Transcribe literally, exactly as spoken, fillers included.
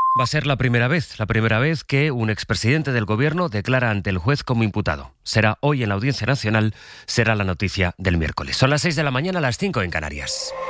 Va a ser la primera vez, la primera vez que un expresidente del gobierno declara ante el juez como imputado. Será hoy en la Audiencia Nacional, será la noticia del miércoles. Son las seis de la mañana, las cinco en Canarias.